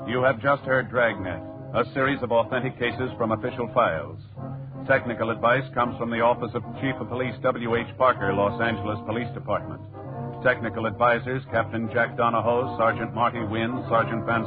You have just heard Dragnet, a series of authentic cases from official files. Technical advice comes from the Office of Chief of Police W.H. Parker, Los Angeles Police Department. Technical advisors, Captain Jack Donahoe, Sergeant Marty Wynn, Sergeant Van